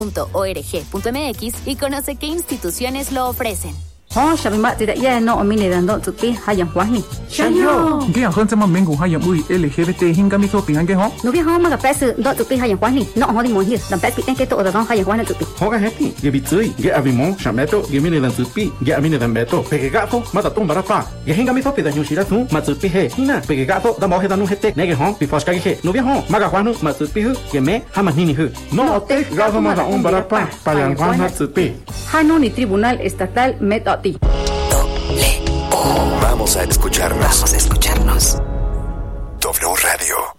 .org.mx y conoce qué instituciones lo ofrecen. Shabima tira ya no omine dando tupi hayan huani. Shayo. Ge han sama mengu hayan ui LGBT hingami so pingan ge ho. No bi ha ma ga pres do tupi hayan huani. No ho di mo hi. Dan pres pi ke to da hayan huani tupi. Ho ga happy. Ge bi tsui. Ge avimo shameto ge mine dan tupi. Ge amine dan beto. Pege ga fo ma ta tum bara pa. Ge hingami so pi da yushira tu ma tupi he. Na pege ga fo da mo he da nu hete. Ne ge ho pi foska ge he. No bi ho ma ga huanu ma tupi hu. Ge me ha ma nini hu. No te ga fo ma da bara pa. Pa yang huana tupi. Hanu ni Tribunal Estatal Meto. Vamos a escucharnos. Vamos a escucharnos. W Radio.